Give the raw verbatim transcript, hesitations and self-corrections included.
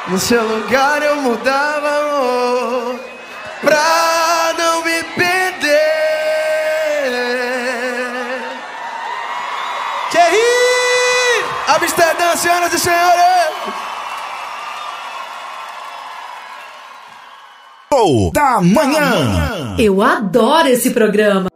No seu lugar eu mudava, amor, pra não me perder. Thierry! Amsterdã, senhoras e senhores! Da manhã. Eu adoro esse programa.